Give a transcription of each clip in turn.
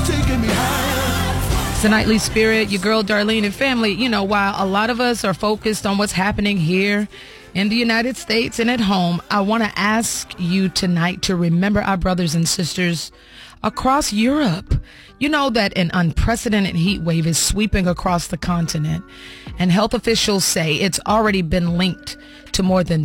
It's the Nightly Spirit, your girl Darlene and family. You know, while a lot of us are focused on what's happening here in the United States and at home, I want to ask you tonight to remember our brothers and sisters across Europe. You know that an unprecedented heat wave is sweeping across the continent, and health officials say it's already been linked to more than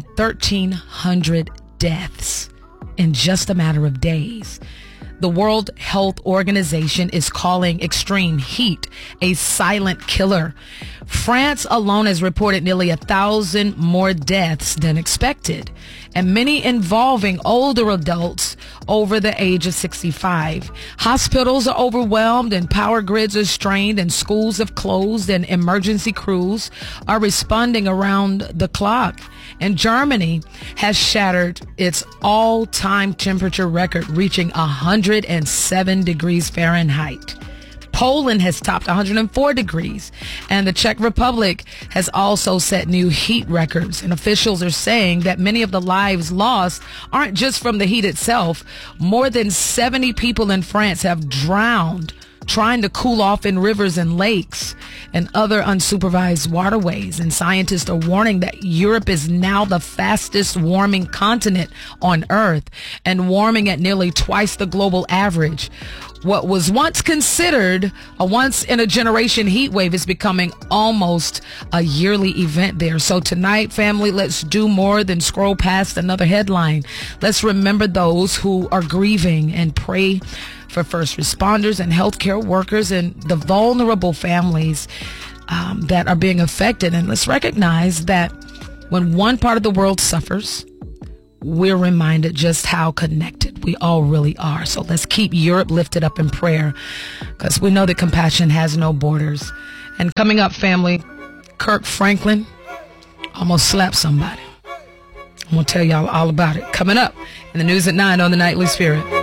1,300 deaths in just a matter of days. The World Health Organization is calling extreme heat a silent killer. France alone has reported nearly 1,000 more deaths than expected, and many involving older adults over the age of 65. Hospitals are overwhelmed and power grids are strained and schools have closed and emergency crews are responding around the clock. And Germany has shattered its all-time temperature record, reaching 107 degrees Fahrenheit. Poland has topped 104 degrees, and the Czech Republic has also set new heat records. And officials are saying that many of the lives lost aren't just from the heat itself. More than 70 people in France have drowned trying to cool off in rivers and lakes and other unsupervised waterways. And scientists are warning that Europe is now the fastest warming continent on Earth, and warming at nearly twice the global average. What was once considered a once-in-a-generation heat wave is becoming almost a yearly event there. So tonight, family, let's do more than scroll past another headline. Let's remember those who are grieving and pray for first responders and healthcare workers and the vulnerable families that are being affected. And let's recognize that when one part of the world suffers, we're reminded just how connected we all really are. So let's keep Europe lifted up in prayer, because we know that compassion has no borders. And coming up, family, Kirk Franklin almost slapped somebody. I'm going to tell y'all all about it coming up in the news at 9 on the Nightly Spirit.